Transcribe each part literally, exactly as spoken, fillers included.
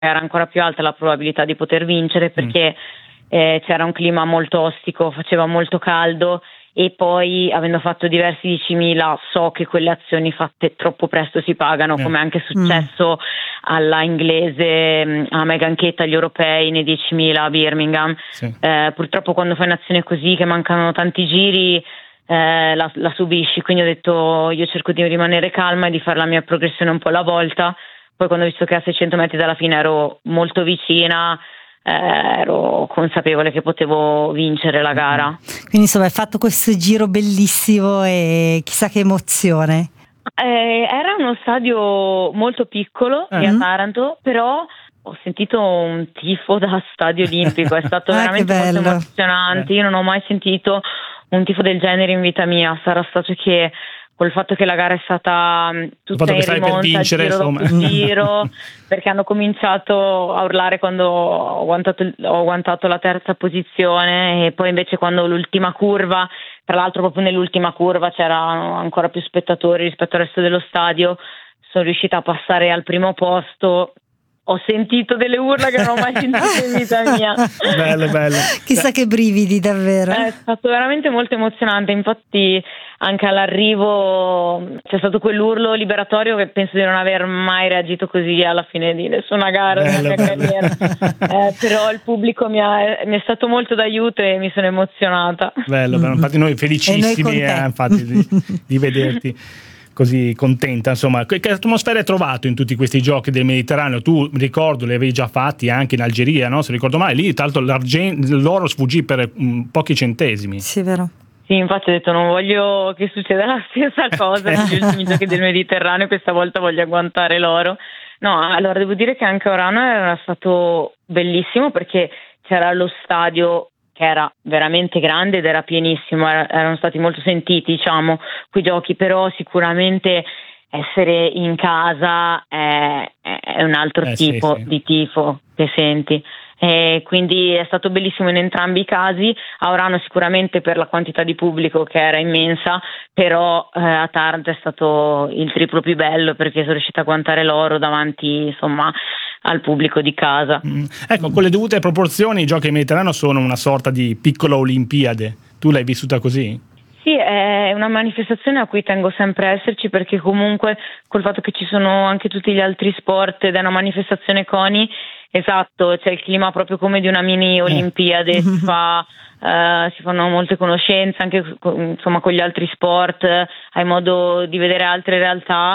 era ancora più alta la probabilità di poter vincere, perché mm. eh, c'era un clima molto ostico, faceva molto caldo, e poi avendo fatto diversi diecimila so che quelle azioni fatte troppo presto si pagano, eh. come è anche successo mm. alla inglese, a Megan Kate agli europei nei diecimila a Birmingham. Sì. Eh, purtroppo quando fai un'azione così che mancano tanti giri eh, la, la subisci, quindi ho detto io cerco di rimanere calma e di fare la mia progressione un po' alla volta. Poi quando ho visto che a seicento metri dalla fine ero molto vicina, eh, ero consapevole che potevo vincere la gara. Quindi insomma hai fatto questo giro bellissimo e chissà che emozione. Eh, era uno stadio molto piccolo uh-huh. a Taranto, però ho sentito un tifo da stadio olimpico, è stato ah, veramente molto emozionante. Eh. Io non ho mai sentito un tifo del genere in vita mia. Sarà stato che col fatto che la gara è stata tutta in rimonta, vincere, giro dopo giro, perché hanno cominciato a urlare quando ho guantato, ho guantato la terza posizione, e poi invece quando l'ultima curva, tra l'altro proprio nell'ultima curva c'erano ancora più spettatori rispetto al resto dello stadio, sono riuscita a passare al primo posto. Ho sentito delle urla che non ho mai sentito in vita mia. Bello, bello. Chissà che brividi, davvero. È stato veramente molto emozionante. Infatti anche all'arrivo c'è stato quell'urlo liberatorio che penso di non aver mai reagito così alla fine di nessuna gara bello, della mia carriera. Eh, però il pubblico mi, ha, mi è stato molto d'aiuto e mi sono emozionata. Bello, bello. Infatti noi felicissimi noi eh, infatti, di, di vederti così contenta. Insomma, che atmosfera hai trovato in tutti questi giochi del Mediterraneo? Tu, ricordo, li avevi già fatti anche in Algeria, no? Se ricordo male, lì tanto l'oro sfuggì per um, pochi centesimi. Sì, vero. Sì, infatti ho detto non voglio che succeda la stessa cosa negli ultimi giochi del Mediterraneo, questa volta voglio agguantare l'oro. No, allora devo dire che anche Orano era stato bellissimo, perché c'era lo stadio che era veramente grande ed era pienissimo, era, erano stati molto sentiti, diciamo, quei giochi, però sicuramente essere in casa è, è un altro eh, tipo sì, sì. di tifo che senti. E quindi è stato bellissimo in entrambi i casi. A Orano sicuramente per la quantità di pubblico che era immensa, però eh, a Taranto è stato il triplo più bello, perché sono riuscita a guantare l'oro davanti, insomma, al pubblico di casa. Mm. Ecco, con le dovute proporzioni i giochi del Mediterraneo sono una sorta di piccola Olimpiade. Tu l'hai vissuta così? Sì, è una manifestazione a cui tengo sempre a esserci, perché comunque col fatto che ci sono anche tutti gli altri sport ed è una manifestazione CONI, esatto, c'è il clima proprio come di una mini Olimpiade, eh. si fa uh, si fanno molte conoscenze anche insomma con gli altri sport, hai modo di vedere altre realtà,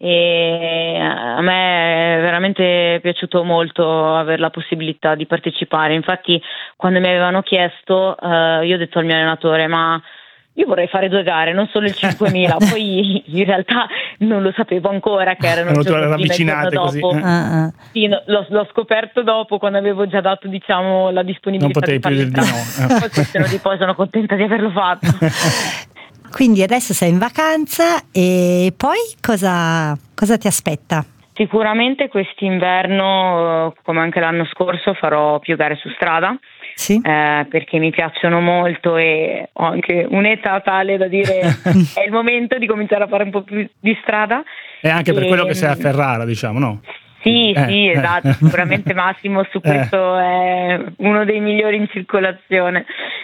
e a me è veramente piaciuto molto avere la possibilità di partecipare. Infatti quando mi avevano chiesto uh, io ho detto al mio allenatore ma io vorrei fare due gare, non solo il cinquemila, poi in realtà non lo sapevo ancora che erano avvicinate così. Dopo. Uh-huh. Sì, no, l'ho, l'ho scoperto dopo, quando avevo già dato, diciamo, la disponibilità. Non potevi di più di no. Poi questione di poi sono contenta di averlo fatto. Quindi adesso sei in vacanza e poi cosa, cosa ti aspetta? Sicuramente quest'inverno, come anche l'anno scorso, farò più gare su strada. Sì. Eh, perché mi piacciono molto e ho anche un'età tale da dire è il momento di cominciare a fare un po' più di strada. E anche per e, quello che sei a Ferrara, diciamo, no? Sì, eh, sì, esatto, sicuramente Massimo su questo eh. è uno dei migliori in circolazione.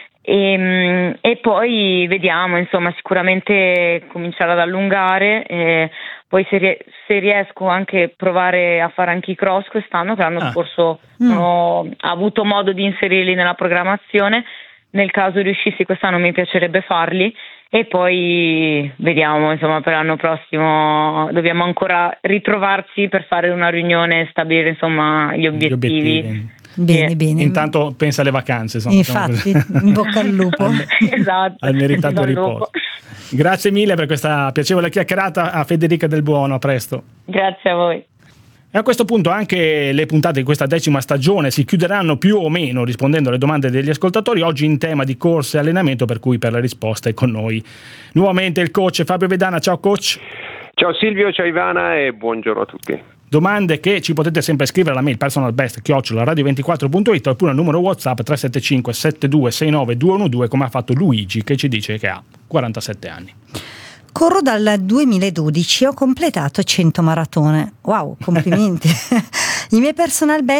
E, e poi vediamo, insomma, sicuramente cominciare ad allungare, e poi se, se riesco anche provare a fare anche i cross quest'anno, che l'anno ah. scorso mm. ho avuto modo di inserirli nella programmazione. Nel caso riuscissi quest'anno mi piacerebbe farli, e poi vediamo, insomma, per l'anno prossimo dobbiamo ancora ritrovarci per fare una riunione e stabilire, insomma, gli obiettivi. Gli obiettivi. Bene, sì. bene. Intanto pensa alle vacanze, insomma, infatti, in bocca al lupo. Esatto, al meritato riposo. Grazie mille per questa piacevole chiacchierata a Federica Del Buono, a presto. Grazie a voi. E a questo punto anche le puntate di questa decima stagione si chiuderanno più o meno rispondendo alle domande degli ascoltatori, oggi in tema di corsa e allenamento, per cui per la risposta è con noi nuovamente il coach Fabio Vedana. Ciao coach. Ciao Silvio, ciao Ivana e buongiorno a tutti. Domande che ci potete sempre scrivere alla mail personalbest chiocciola radio ventiquattro punto it oppure al numero WhatsApp tre sette cinque sette due sei nove due uno due, come ha fatto Luigi, che ci dice che ha quarantasette anni. Corro dal duemiladodici, ho completato cento maratone. Wow, complimenti. I miei personal best